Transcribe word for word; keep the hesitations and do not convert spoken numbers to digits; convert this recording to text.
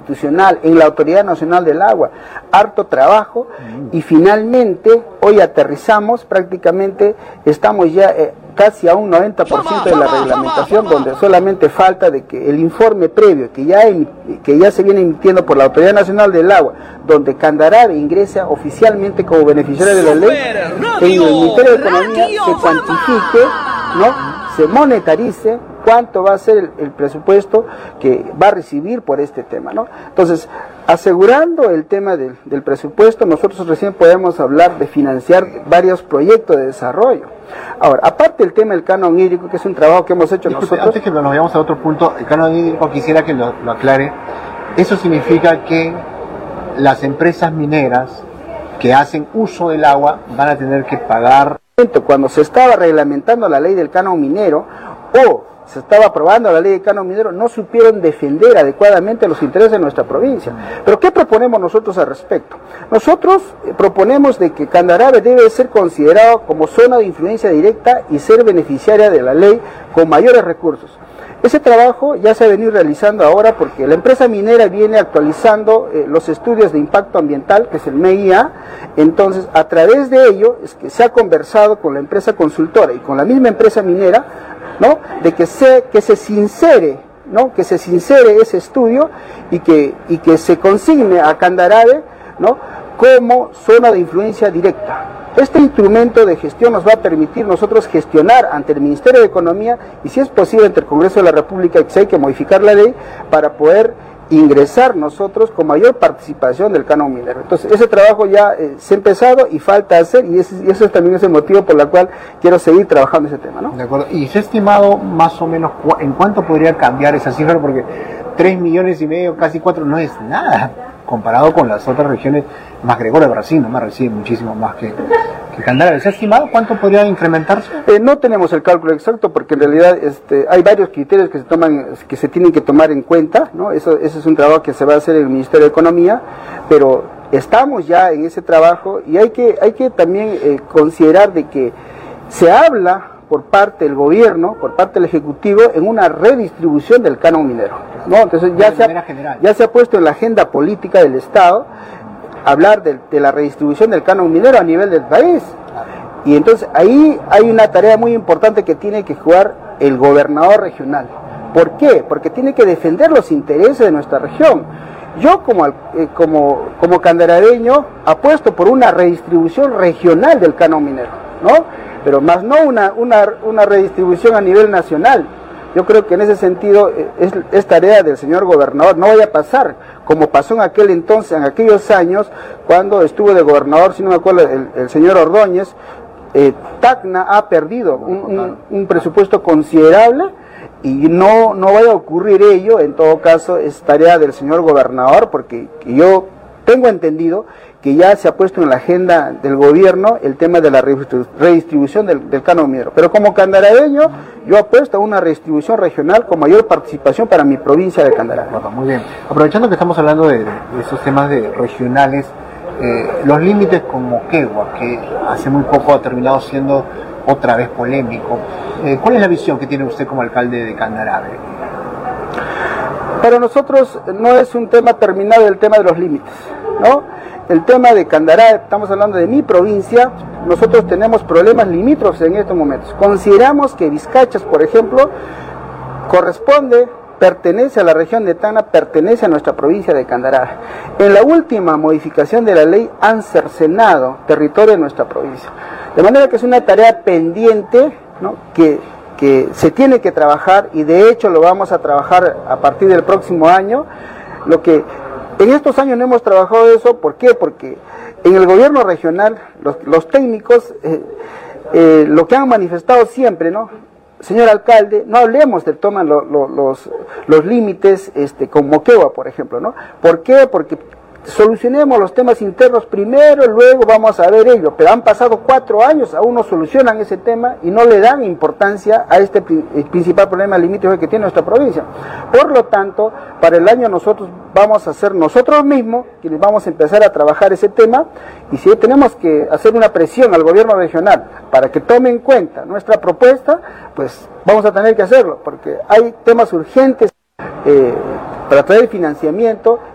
institucional, en la Autoridad Nacional del Agua, harto trabajo, y finalmente hoy aterrizamos, prácticamente estamos ya eh, casi a un noventa por ciento de la reglamentación, donde solamente falta de que el informe previo que ya, que ya se viene emitiendo por la Autoridad Nacional del Agua, donde Candarave ingresa oficialmente como beneficiario de la ley, en el Ministerio de Economía se cuantifique, ¿no?, se monetarice cuánto va a ser el, el presupuesto que va a recibir por este tema, ¿no? Entonces, asegurando el tema del, del presupuesto, nosotros recién podemos hablar de financiar varios proyectos de desarrollo. Ahora, aparte del tema del canon hídrico, que es un trabajo que hemos hecho Disculpe, nosotros... Antes que nos vayamos a otro punto, el canon hídrico quisiera que lo, lo aclare. Eso significa que las empresas mineras que hacen uso del agua van a tener que pagar... Cuando se estaba reglamentando la ley del canon minero, o se estaba aprobando la ley del canon minero, no supieron defender adecuadamente los intereses de nuestra provincia. Pero ¿qué proponemos nosotros al respecto? Nosotros eh, proponemos de que Candarave debe ser considerado como zona de influencia directa y ser beneficiaria de la ley con mayores recursos. Ese trabajo ya se ha venido realizando ahora porque la empresa minera viene actualizando eh, los estudios de impacto ambiental, que es el M E I A. Entonces, a través de ello es que se ha conversado con la empresa consultora y con la misma empresa minera, ¿no?, de que se, que se sincere, ¿no?, que se sincere ese estudio y que, y que se consigne a Candarave, ¿no?, como zona de influencia directa. Este instrumento de gestión nos va a permitir nosotros gestionar ante el Ministerio de Economía y, si es posible, ante el Congreso de la República, que hay que modificar la ley para poder ingresar nosotros con mayor participación del canon minero. Entonces, ese trabajo ya eh, se ha empezado y falta hacer, y ese, y ese también es el motivo por el cual quiero seguir trabajando ese tema, ¿no? De acuerdo. ¿Y se ha estimado más o menos cu en cuánto podría cambiar esa cifra? Porque tres millones y medio, casi cuatro, no es nada comparado con las otras regiones. Más Gregorio de Brasil, no me recibe muchísimo más que, que Candarave. ¿Se ha estimado cuánto podría incrementarse? Eh, no tenemos el cálculo exacto porque en realidad este, hay varios criterios que se toman, que se tienen que tomar en cuenta, ¿no? Eso, eso es un trabajo que se va a hacer en el Ministerio de Economía, pero estamos ya en ese trabajo y hay que, hay que también eh, considerar de que se habla por parte del gobierno, por parte del Ejecutivo, en una redistribución del canon minero, ¿no? Entonces ya se, ha, ya se ha puesto en la agenda política del Estado hablar de, de la redistribución del canon minero a nivel del país. Y entonces ahí hay una tarea muy importante que tiene que jugar el gobernador regional. ¿Por qué? Porque tiene que defender los intereses de nuestra región. Yo como, eh, como, como candaraveño apuesto por una redistribución regional del canon minero, ¿no? Pero más no una, una, una redistribución a nivel nacional. Yo creo que en ese sentido es, es tarea del señor gobernador. No vaya a pasar como pasó en aquel entonces, en aquellos años, cuando estuvo de gobernador, si no me acuerdo, el, el señor Ordóñez. eh, Tacna ha perdido un, un, un presupuesto considerable y no, no vaya a ocurrir ello. En todo caso es tarea del señor gobernador, porque yo tengo entendido que ya se ha puesto en la agenda del gobierno el tema de la redistribución del, del canon minero. Pero como candaraveño, yo apuesto a una redistribución regional con mayor participación para mi provincia de Candarave. Bueno, muy bien. Aprovechando que estamos hablando de, de esos temas de regionales, eh, los límites con Moquegua, que hace muy poco ha terminado siendo otra vez polémico, eh, ¿cuál es la visión que tiene usted como alcalde de Candarave? Para nosotros no es un tema terminado el tema de los límites, ¿no? El tema de Candarave, estamos hablando de mi provincia, nosotros tenemos problemas limítrofes en estos momentos. Consideramos que Vizcachas, por ejemplo, corresponde, pertenece a la región de Tacna, pertenece a nuestra provincia de Candarave. En la última modificación de la ley han cercenado territorio de nuestra provincia. De manera que es una tarea pendiente, ¿no?, que, que se tiene que trabajar, y de hecho lo vamos a trabajar a partir del próximo año. Lo que en estos años no hemos trabajado eso, ¿por qué? Porque en el gobierno regional, los, los técnicos, eh, eh, lo que han manifestado siempre, ¿no? Señor alcalde, no hablemos del toma lo, lo, los, los límites este, con Moquegua, por ejemplo, ¿no? ¿Por qué? Porque solucionemos los temas internos primero, luego vamos a ver ello. Pero han pasado cuatro años, aún no solucionan ese tema y no le dan importancia a este principal problema limítrofe que tiene nuestra provincia. Por lo tanto, para el año nosotros vamos a ser nosotros mismos quienes vamos a empezar a trabajar ese tema, y si tenemos que hacer una presión al gobierno regional para que tome en cuenta nuestra propuesta, pues vamos a tener que hacerlo, porque hay temas urgentes eh, para traer financiamiento.